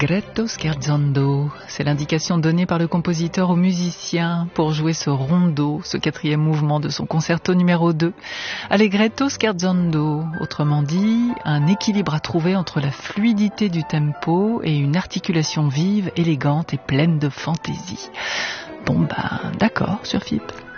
Allegretto scherzando, c'est l'indication donnée par le compositeur aux musiciens pour jouer ce rondo, ce quatrième mouvement de son concerto numéro 2. Allegretto scherzando, autrement dit, un équilibre à trouver entre la fluidité du tempo et une articulation vive, élégante et pleine de fantaisie. Bon d'accord sur FIP.